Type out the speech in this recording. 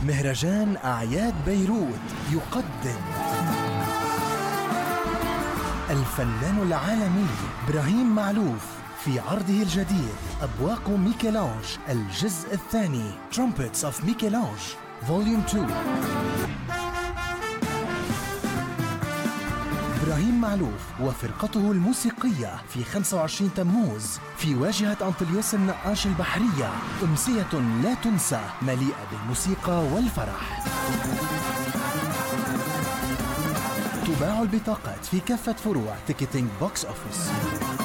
مهرجان أعياد بيروت يقدم الفنان العالمي إبراهيم معلوف في عرضه الجديد أبواق ميكелانج الجزء الثاني Trumpets of ميكелانج Volume 2. إبراهيم معلوف وفرقته الموسيقية في 25 تموز في واجهة أنطليوس النقاش البحرية، أمسية لا تنسى مليئة بالموسيقى والفرح. تباع البطاقات في كافة فروع تيكتينج بوكس أوفيس.